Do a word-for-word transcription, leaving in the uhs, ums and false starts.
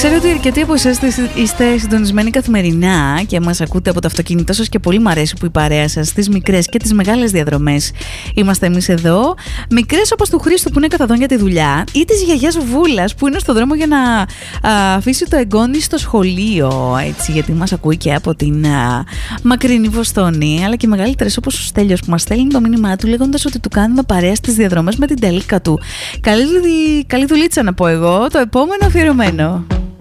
Ξέρω ότι αρκετοί από εσάς είστε συντονισμένοι καθημερινά και μας ακούτε από το αυτοκίνητό σας και πολύ μου αρέσει που η παρέα σας στις μικρές και τις μεγάλες διαδρομές είμαστε εμείς εδώ. Μικρές όπως του Χρήστου που είναι καθοδόν για τη δουλειά ή της γιαγιάς Βούλας που είναι στον δρόμο για να α, αφήσει το εγγόνι στο σχολείο, έτσι, γιατί μας ακούει και από την α, μακρινή Βοστόνη, αλλά και μεγαλύτερες όπως ο Στέλιος που μας στέλνει το μήνυμά του λέγοντας ότι του κάνουμε παρέα στις διαδρομές με την τελίκα του. Καλή, καλή δουλίτσα να πω εγώ, το επόμενο αφιερωμένο.